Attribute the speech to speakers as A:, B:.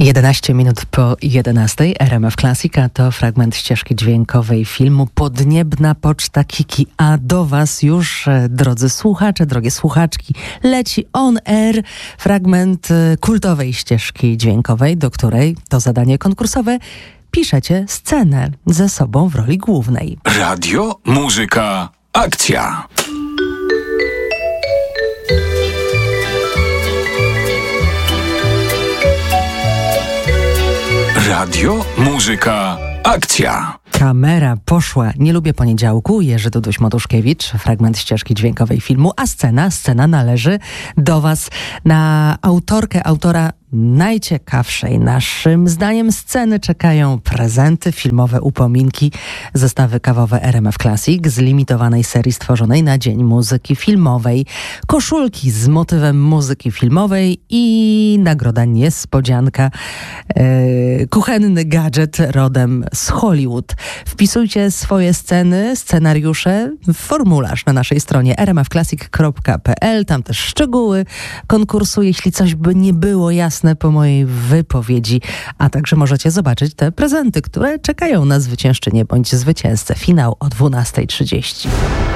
A: 11 minut po 11. RMF Classica to fragment ścieżki dźwiękowej filmu Podniebna Poczta Kiki. A do Was już, drodzy słuchacze, drogie słuchaczki, leci on air fragment kultowej ścieżki dźwiękowej, do której to zadanie konkursowe piszecie scenę ze sobą w roli głównej.
B: Radio, muzyka, akcja. Radio, muzyka, akcja.
A: Kamera poszła. Nie lubię poniedziałku. Jerzy Duduś-Motuszkiewicz. Fragment ścieżki dźwiękowej filmu. A scena należy do Was. Na autora najciekawszej naszym zdaniem sceny czekają prezenty, filmowe upominki, zestawy kawowe RMF Classic z limitowanej serii stworzonej na Dzień Muzyki Filmowej, koszulki z motywem muzyki filmowej i nagroda niespodzianka, kuchenny gadżet rodem z Hollywood. Wpisujcie swoje sceny, scenariusze w formularz na naszej stronie rmfclassic.pl. Tam też szczegóły konkursu, jeśli coś by nie było jasne po mojej wypowiedzi, a także możecie zobaczyć te prezenty, które czekają na zwyciężczynię bądź zwycięzcę. Finał o 12:30.